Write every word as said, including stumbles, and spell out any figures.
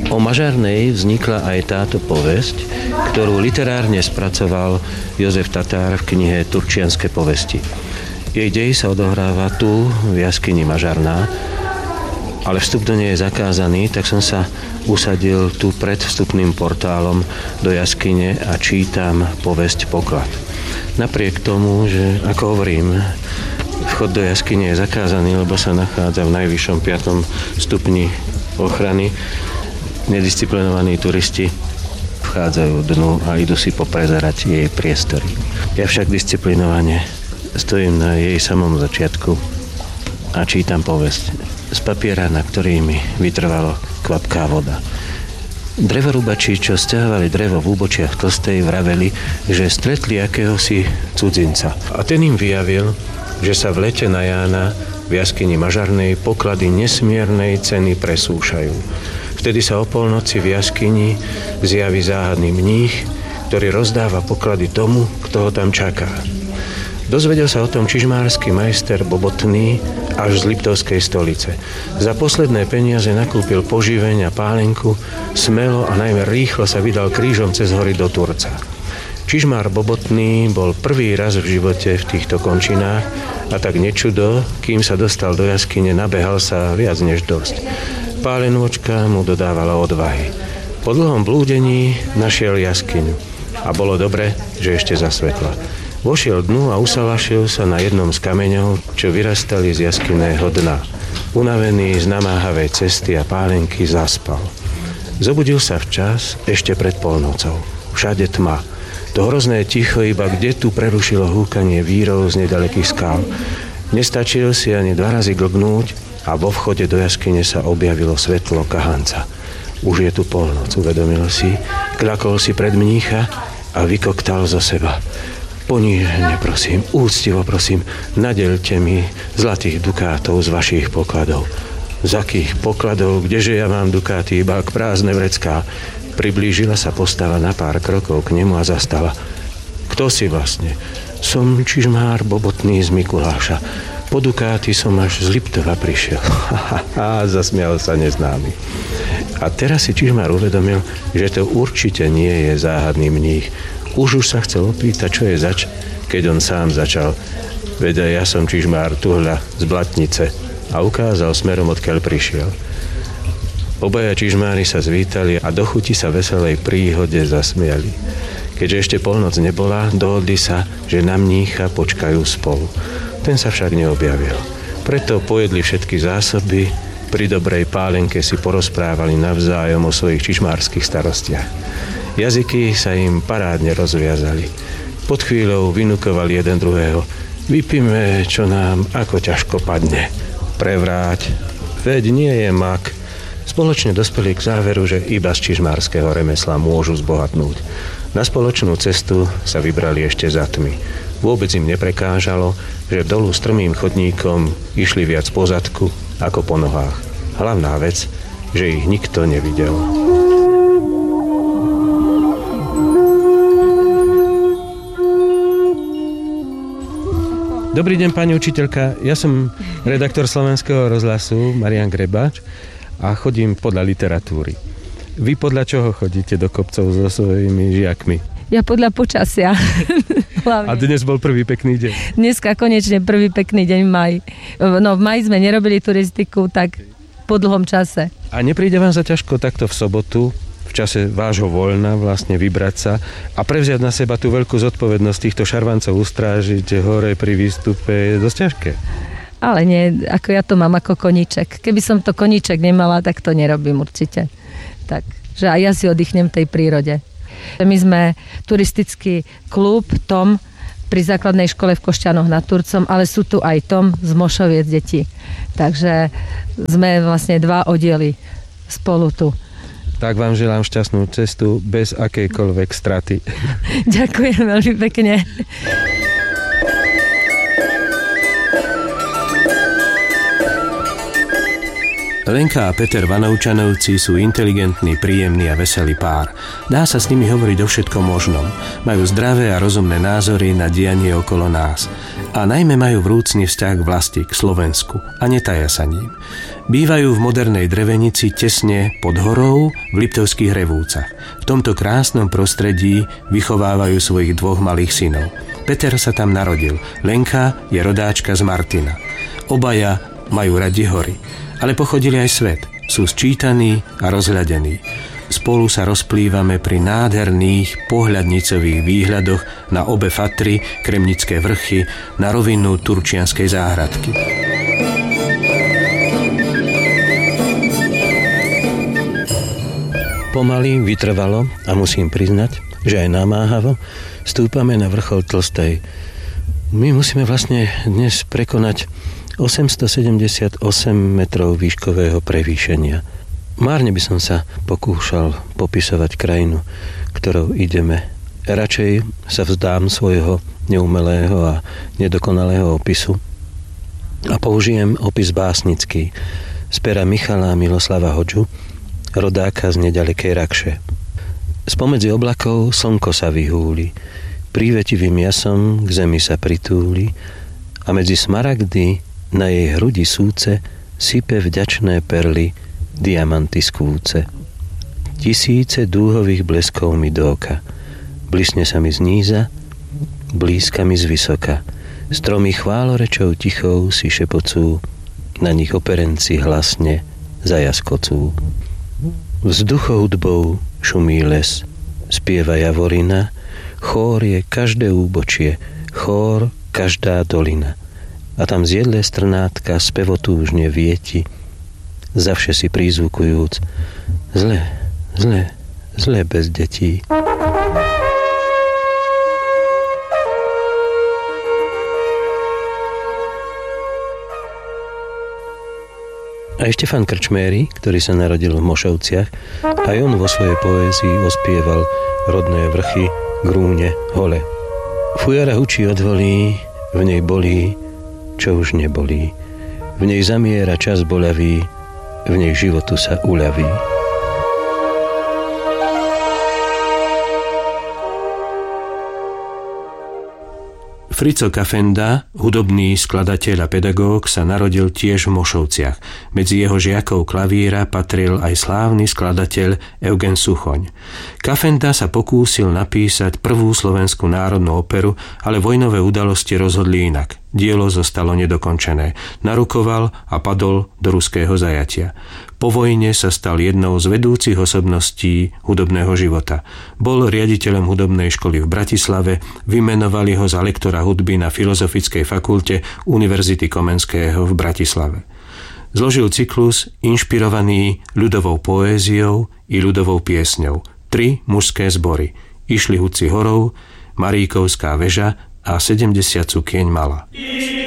O Mažarnej vznikla aj táto povesť, ktorú literárne spracoval Jozef Tatár v knihe Turčianske povesti. Jej dej sa odohráva tu v jaskyni Mažarná, ale vstup do nej je zakázaný, tak som sa usadil tu pred vstupným portálom do jaskyne a čítam povesť Poklad. Napriek tomu, že, ako hovorím, vchod do jaskyne je zakázaný, lebo sa nachádza v najvyššom piatom stupni ochrany, nedisciplinovaní turisti vchádzajú dnu a idú si poprezerať jej priestory. Ja však disciplinovane stojím na jej samom začiatku a čítam povesť z papiera, na ktorý mi vytrvalo kvapká voda. Drevorúbači, čo stiahovali drevo v úbočiach Tlstej, vraveli, že stretli akéhosi cudzinca. A ten im vyjavil, že sa v lete na Jána v jaskyni Mažarnej poklady nesmiernej ceny presúšajú. Vtedy sa o polnoci v jaskyni zjaví záhadný mních, ktorý rozdáva poklady tomu, kto ho tam čaká. Dozvedel sa o tom čižmársky majster Bobotný až z Liptovskej stolice. Za posledné peniaze nakúpil poživeň a pálenku, smelo a najmä rýchlo sa vydal krížom cez hory do Turca. Čižmár Bobotný bol prvý raz v živote v týchto končinách a tak nečudo, kým sa dostal do jaskyne, nabehal sa viac než dosť. Pálenôčka mu dodávala odvahy. Po dlhom blúdení našiel jaskyňu a bolo dobre, že ešte zasvetla. Vošiel dnu a usalašil sa na jednom z kameňov, čo vyrastali z jaskyného dna. Unavený z namáhavej cesty a pálenky zaspal. Zobudil sa včas ešte pred polnocou. Všade tma. To hrozné ticho iba kde tu prerušilo húkanie vírov z nedalekých skál. Nestačil si ani dva razy glgnúť a vo vchode do jaskyne sa objavilo svetlo kahanca. Už je tu polnoc, uvedomil si, kľakol si pred mnícha a vykoktal zo seba. Ponížene prosím, úctivo prosím, nadeľte mi zlatých dukátov z vašich pokladov. Z akých pokladov, kdeže ja mám dukáty, iba k prázdne vrecká. Priblížila sa postava na pár krokov k nemu a zastala. Kto si vlastne? Som čižmár Bobotný z Mikuláša. Po dukáty som až z Liptova prišiel. Hahaha, zasmial sa neznámy. A teraz si čižmár uvedomil, že to určite nie je záhadný mních. Už už sa chcel opýtať, čo je zač, keď on sám začal. Veď ja som čižmár tuhľa z Blatnice a ukázal smerom, odkiaľ prišiel. Obaja čižmári sa zvítali a do chuti sa veselej príhode zasmiali. Keďže ešte polnoc nebola, dohodli sa, že na mnícha počkajú spolu. Ten sa však neobjavil. Preto pojedli všetky zásoby, pri dobrej pálenke si porozprávali navzájom o svojich čižmárskych starostiach. Jazyky sa im parádne rozviazali. Pod chvíľou vynukovali jeden druhého. Vypíme, čo nám ako ťažko padne. Prevráť, veď nie je mak. Spoločne dospeli k záveru, že iba z čižmárskeho remesla môžu zbohatnúť. Na spoločnú cestu sa vybrali ešte za tmy. Vôbec im neprekážalo, že dolu strmým chodníkom išli viac po zadku ako po nohách. Hlavná vec, že ich nikto nevidel. Dobrý deň, pani učiteľka. Ja som redaktor Slovenského rozhlasu Marián Grebač a chodím podľa literatúry. Vy podľa čoho chodíte do kopcov so svojimi žiakmi? Ja podľa počasia. A dnes bol prvý pekný deň. Dneska konečne prvý pekný deň v maji. No v maji sme nerobili turistiku, tak po dlhom čase. A nepríde vám za ťažko takto v sobotu, v čase vášho voľna vlastne vybrať sa a prevziať na seba tú veľkú zodpovednosť týchto šarvancov ustrážiť hore pri výstupe je dosť ťažké? Ale nie, ako ja to mám ako koníček. Keby som to koníček nemala, tak to nerobím určite. Tak, že aj ja si oddychnem v tej prírode. My sme turistický klub Tom pri základnej škole v Košťanoch nad Turcom, ale sú tu aj Tom z Mošoviec detí. Takže sme vlastne dva oddiely spolu tu. Tak vám želám šťastnú cestu bez akejkoľvek straty. Ďakujem veľmi pekne. Lenka a Peter Vanovčanovci sú inteligentný, príjemný a veselý pár. Dá sa s nimi hovoriť o všetkom možnom. Majú zdravé a rozumné názory na dianie okolo nás. A najmä majú vrúcný vzťah k vlasti, k Slovensku a netaja sa ním. Bývajú v modernej Drevenici tesne pod horou v Liptovských Revúcach. V tomto krásnom prostredí vychovávajú svojich dvoch malých synov. Peter sa tam narodil, Lenka je rodáčka z Martina. Obaja majú radi hory, ale pochodili aj svet. Sú sčítaní a rozhľadení. Spolu sa rozplývame pri nádherných pohľadnicových výhľadoch na obe Fatry, Kremnické vrchy, na rovinu Turčianskej záhradky. Pomaly, vytrvalo a musím priznať, že aj namáhavo stúpame na vrchol Tlstej. My musíme vlastne dnes prekonať osemstosedemdesiatosem metrov výškového prevýšenia. Márne by som sa pokúšal popisovať krajinu, ktorou ideme. Radšej sa vzdám svojho neumelého a nedokonalého opisu a použijem opis básnický z pera Michala Miloslava Hodžu, rodáka z nedalekej Rakše. Spomedzi oblakov slnko sa vyhúli, prívetivým jasom k zemi sa pritúli a medzi smaragdy na jej hrudi súce sype vďačné perly diamanty skvúce. Tisíce dúhových bleskov mi do oka. Blisne sa mi zníza, blízka mi zvysoka. Stromy chválorečou tichou si šepocú, na nich operenci hlasne zajaskocú. Vzduchou hudbou šumí les, spieva javorina, chór je každé úbočie, chór každá dolina. A tam z jedlé strnátka spevotúžne vieti, zavše si prízvukujúc: zle, zle, zle bez detí. Aj Štefan Krčméry, ktorý sa narodil v Mošovciach, aj on vo svojej poézii ospieval rodné vrchy, grúne, hole. Fujara hučí odvolí, v nej bolí, čo už nebolí. V nej zamiera čas boľavý, v nej životu sa uľaví. Frico Kafenda, hudobný skladateľ a pedagóg, sa narodil tiež v Mošovciach. Medzi jeho žiakov klavíra patril aj slávny skladateľ Eugen Suchoň. Kafenda sa pokúsil napísať prvú slovenskú národnú operu, ale vojnové udalosti rozhodli inak. Dielo zostalo nedokončené. Narukoval a padol do ruského zajatia. Po vojne sa stal jednou z vedúcich osobností hudobného života. Bol riaditeľom hudobnej školy v Bratislave, vymenovali ho za lektora hudby na Filozofickej fakulte Univerzity Komenského v Bratislave. Zložil cyklus inšpirovaný ľudovou poéziou i ľudovou piesňou. Tri mužské zbory: Išli hudci horou, Maríkovská veža a sedemdesiat cukieň mala.